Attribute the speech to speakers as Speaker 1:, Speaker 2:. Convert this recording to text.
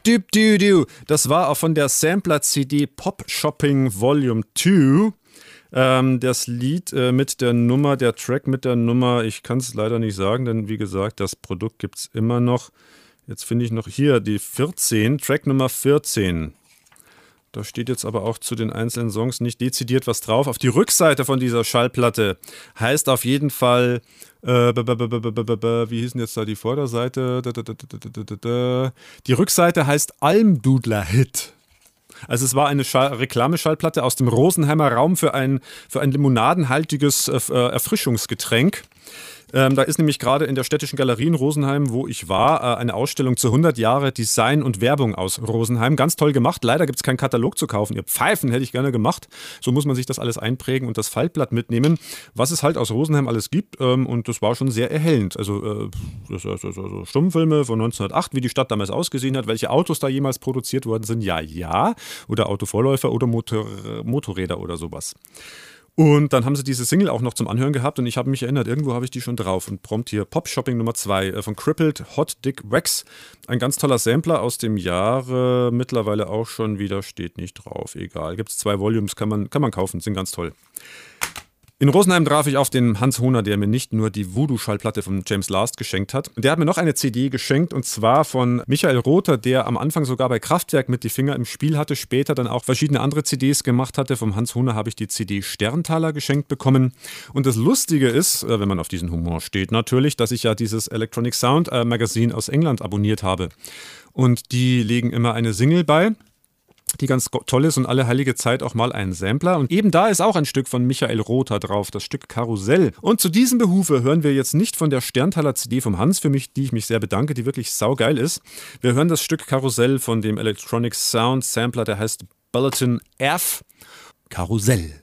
Speaker 1: Das war auch von der Sampler-CD Pop Shopping Volume 2. Das Lied mit der Nummer, der Track mit der Nummer, ich kann es leider nicht sagen, denn wie gesagt, das Produkt gibt es immer noch. Jetzt finde ich noch hier die 14, Track Nummer 14. Da steht jetzt aber auch zu den einzelnen Songs nicht dezidiert was drauf. Auf die Rückseite von dieser Schallplatte heißt auf jeden Fall, wie hieß denn jetzt da die Vorderseite? Die Rückseite heißt Almdudler-Hit. Also es war eine Reklameschallplatte aus dem Rosenheimer Raum für ein limonadenhaltiges Erfrischungsgetränk. Da ist nämlich gerade in der Städtischen Galerie in Rosenheim, wo ich war, eine Ausstellung zu 100 Jahre Design und Werbung aus Rosenheim. Ganz toll gemacht. Leider gibt es keinen Katalog zu kaufen. Ihr Pfeifen hätte ich gerne gemacht. So muss man sich das alles einprägen und das Faltblatt mitnehmen, was es halt aus Rosenheim alles gibt. Und das war schon sehr erhellend. Also Stummfilme von 1908, wie die Stadt damals ausgesehen hat, welche Autos da jemals produziert worden sind. Ja. Oder Autovorläufer oder Motorräder oder sowas. Und dann haben sie diese Single auch noch zum Anhören gehabt und ich habe mich erinnert, irgendwo habe ich die schon drauf und prompt hier Pop Shopping Nummer 2 von Crippled Hot Dick Wax. Ein ganz toller Sampler aus dem Jahre, mittlerweile auch schon wieder, steht nicht drauf, egal. Gibt es 2 Volumes, kann man kaufen, sind ganz toll. In Rosenheim traf ich auf den Hans Hohner, der mir nicht nur die Voodoo-Schallplatte von James Last geschenkt hat. Der hat mir noch eine CD geschenkt und zwar von Michael Rother, der am Anfang sogar bei Kraftwerk mit die Finger im Spiel hatte, später dann auch verschiedene andere CDs gemacht hatte. Vom Hans Hohner habe ich die CD Sterntaler geschenkt bekommen. Und das Lustige ist, wenn man auf diesen Humor steht natürlich, dass ich ja dieses Electronic Sound Magazine aus England abonniert habe. Und die legen immer eine Single bei, die ganz toll ist und alle heilige Zeit auch mal ein Sampler. Und eben da ist auch ein Stück von Michael Rother drauf, das Stück Karussell. Und zu diesem Behufe hören wir jetzt nicht von der Sterntaler CD vom Hans, die ich mich sehr bedanke, die wirklich saugeil ist. Wir hören das Stück Karussell von dem Electronic Sound Sampler, der heißt Bulletin F. Karussell.